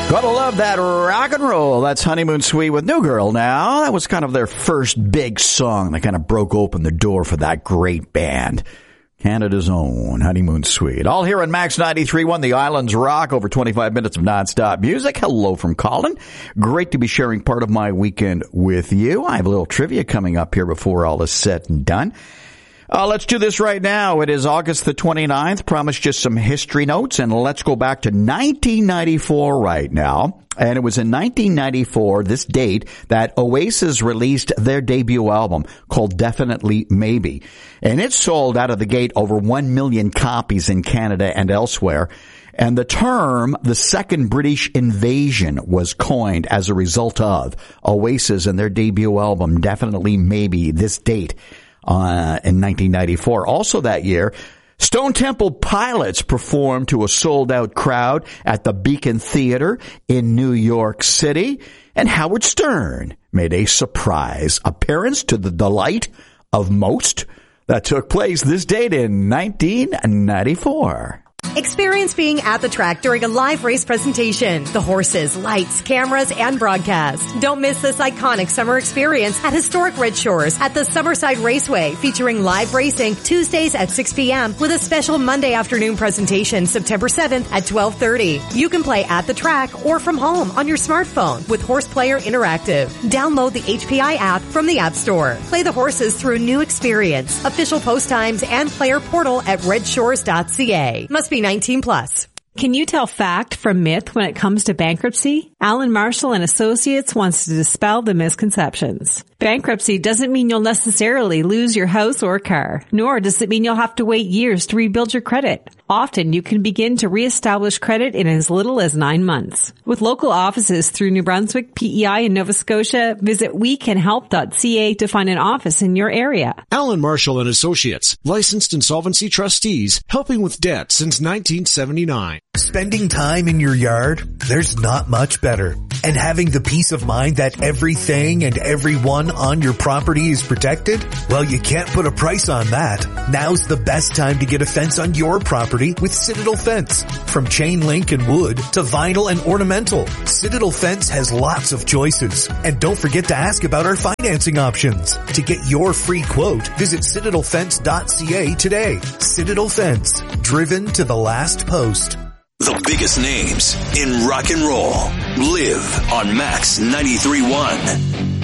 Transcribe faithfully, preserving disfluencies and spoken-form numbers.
Gotta love that rock and roll. That's Honeymoon Suite with New Girl now. That was kind of their first big song that kind of broke open the door for that great band. Canada's own Honeymoon Suite. All here on Max ninety-three point one, The Islands Rock. Over twenty-five minutes of nonstop music. Hello from Colin. Great to be sharing part of my weekend with you. I have a little trivia coming up here before all is said and done. Uh, let's do this right now. It is August the twenty-ninth. Promise just some history notes, and let's go back to nineteen ninety-four right now. And it was in nineteen ninety-four, this date, that Oasis released their debut album called Definitely Maybe. And it sold out of the gate over one million copies in Canada and elsewhere. And the term, the second British invasion, was coined as a result of Oasis and their debut album, Definitely Maybe, this date. Uh, in nineteen ninety-four. Also that year, Stone Temple Pilots performed to a sold-out crowd at the Beacon Theater in New York City. And Howard Stern made a surprise appearance to the delight of most. That took place this date in nineteen ninety-four. Experience being at the track during a live race presentation. The horses, lights, cameras, and broadcast. Don't miss this iconic summer experience at historic Red Shores at the Summerside Raceway, featuring live racing Tuesdays at six p.m. with a special Monday afternoon presentation September seventh at twelve thirty. You can play at the track or from home on your smartphone with Horse Player Interactive. Download the H P I app from the App Store. Play the horses through a new experience. Official post times and player portal at red shores dot c a. Must be nineteen plus. Can you tell fact from myth when it comes to bankruptcy? Allen Marshall and Associates wants to dispel the misconceptions. Bankruptcy doesn't mean you'll necessarily lose your house or car, nor does it mean you'll have to wait years to rebuild your credit. Often you can begin to reestablish credit in as little as nine months. With local offices through New Brunswick, P E I, and Nova Scotia, visit we can help dot c a to find an office in your area. Allen Marshall and Associates, licensed insolvency trustees, helping with debt since nineteen seventy-nine. Spending time in your yard? There's not much better. And having the peace of mind that everything and everyone on your property is protected? Well, you can't put a price on that. Now's the best time to get a fence on your property with Citadel Fence. From chain link and wood to vinyl and ornamental, Citadel Fence has lots of choices. And don't forget to ask about our financing options. To get your free quote, visit citadel fence dot c a today. Citadel Fence, driven to the last post. The biggest names in rock and roll live on Max ninety-three point one.